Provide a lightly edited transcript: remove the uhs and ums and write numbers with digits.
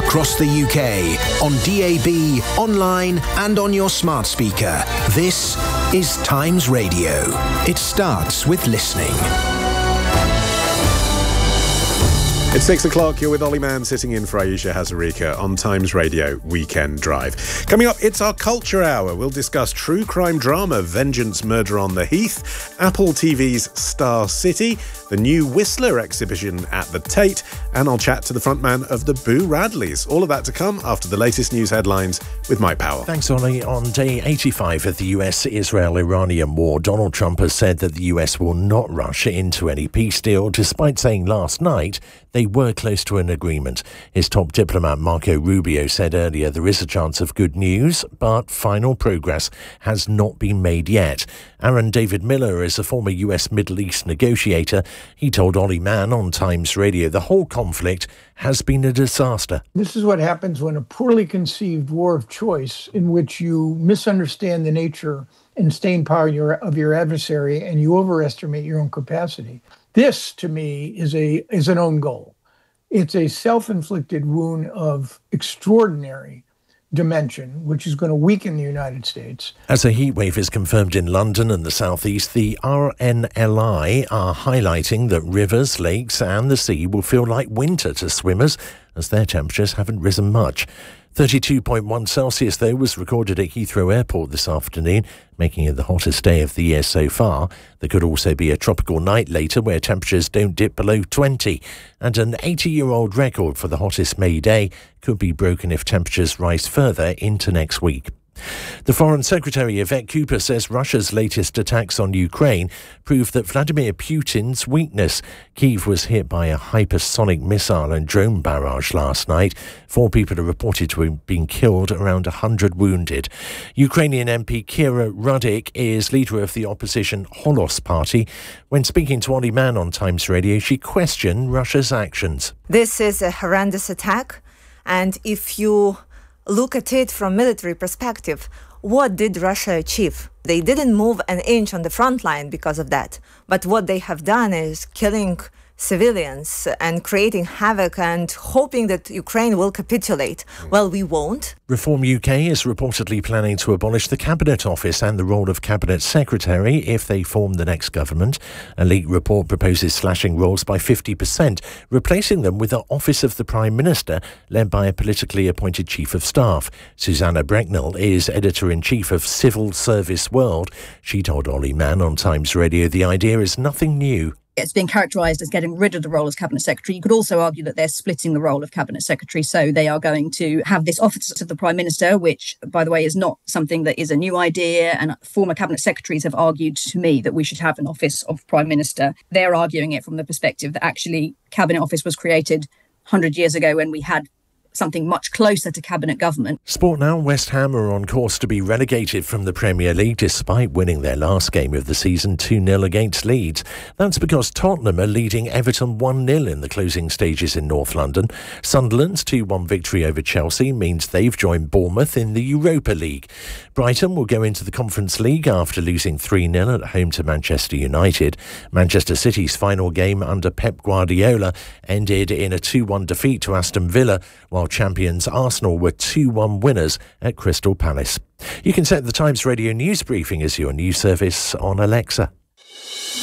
across the UK, on DAB, online and on your smart speaker. This is Times Radio. It starts with listening. It's 6 o'clock. You're with Ollie Mann sitting in for Aisha Hazarika on Times Radio Weekend Drive. Coming up, it's our Culture Hour. We'll discuss true crime drama Vengeance Murder on the Heath, Apple TV's Star City, the new Whistler exhibition at the Tate, and I'll chat to the frontman of the Boo Radleys. All of that to come after the latest news headlines with Mike Powell. Thanks, Ollie. On day 85 of the US-Israel-Iranian war, Donald Trump has said that the US will not rush into any peace deal, despite saying last night they were close to an agreement. His top diplomat, Marco Rubio, said earlier there is a chance of good news, but final progress has not been made yet. Aaron David Miller is a former US Middle East negotiator. He told Ollie Mann on Times Radio the whole conflict has been a disaster. This is what happens when a poorly conceived war of choice, in which you misunderstand the nature and staying power of your adversary and you overestimate your own capacity. This, to me, is an own goal. It's a self-inflicted wound of extraordinary dimension, which is going to weaken the United States. As a heatwave is confirmed in London and the southeast, the RNLI are highlighting that rivers, lakes and the sea will feel like winter to swimmers, as their temperatures haven't risen much. 32.1 Celsius, though, was recorded at Heathrow Airport this afternoon, making it the hottest day of the year so far. There could also be a tropical night later where temperatures don't dip below 20. And an 80-year-old record for the hottest May day could be broken if temperatures rise further into next week. The Foreign Secretary, Yvette Cooper, says Russia's latest attacks on Ukraine prove that Vladimir Putin's weakness. Kyiv was hit by a hypersonic missile and drone barrage last night. 4 people are reported to have been killed, around 100 wounded. Ukrainian MP Kira Rudik is leader of the opposition Holos Party. When speaking to Ollie Mann on Times Radio, she questioned Russia's actions. This is a horrendous attack, and if you look at it from military perspective, what did Russia achieve? They didn't move an inch on the front line because of that. But what they have done is killing civilians and creating havoc and hoping that Ukraine will capitulate. Well, we won't. Reform UK is reportedly planning to abolish the Cabinet Office and the role of Cabinet Secretary if they form the next government. A leaked report proposes slashing roles by 50%, replacing them with the Office of the Prime Minister, led by a politically appointed Chief of Staff. Susanna Brecknell is Editor-in-Chief of Civil Service World. She told Ollie Mann on Times Radio the idea is nothing new. It's being characterised as getting rid of the role as Cabinet Secretary. You could also argue that they're splitting the role of Cabinet Secretary. So they are going to have this Office of the Prime Minister, which, by the way, is not something that is a new idea. And former Cabinet Secretaries have argued to me that we should have an Office of Prime Minister. They're arguing it from the perspective that actually Cabinet Office was created 100 years ago when we had something much closer to cabinet government. Sport now. West Ham are on course to be relegated from the Premier League despite winning their last game of the season 2-0 against Leeds. That's because Tottenham are leading Everton 1-0 in the closing stages in North London. Sunderland's 2-1 victory over Chelsea means they've joined Bournemouth in the Europa League. Brighton will go into the Conference League after losing 3-0 at home to Manchester United. Manchester City's final game under Pep Guardiola ended in a 2-1 defeat to Aston Villa, while champions Arsenal were 2-1 winners at Crystal Palace. You can set the Times Radio news briefing as your news service on Alexa.